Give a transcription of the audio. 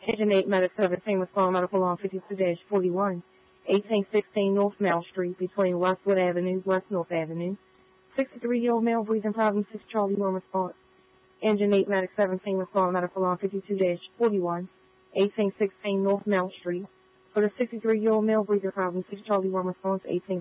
Engine 8 Medic 17 respond medical on 52-41. 1816 North Mount Street between Westwood Avenue, West North Avenue. 63-year-old male breathing problems, 6 Charlie 1 response. Engine 8 Medic 17 respond medical on 52-41. 1816 North Mount Street. For the 63-year-old male breathing problems, 6 Charlie 1 response, 18